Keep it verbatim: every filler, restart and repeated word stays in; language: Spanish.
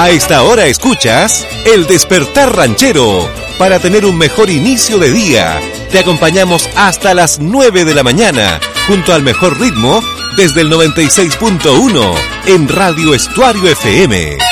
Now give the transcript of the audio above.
A esta hora escuchas El Despertar Ranchero. Para tener un mejor inicio de día, te acompañamos hasta las nueve de la mañana, junto al mejor ritmo, desde el noventa y seis punto uno en Radio Estuario F M.